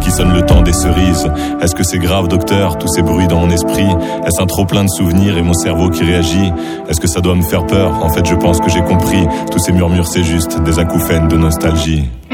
qui sonne le temps des cerises. Est-ce que c'est grave, docteur, tous ces bruits dans mon esprit? Est-ce un trop plein de souvenirs et mon cerveau qui réagit? Est-ce que ça doit me faire peur? En fait, je pense que j'ai compris. Tous ces murmures, c'est juste des acouphènes de nostalgie.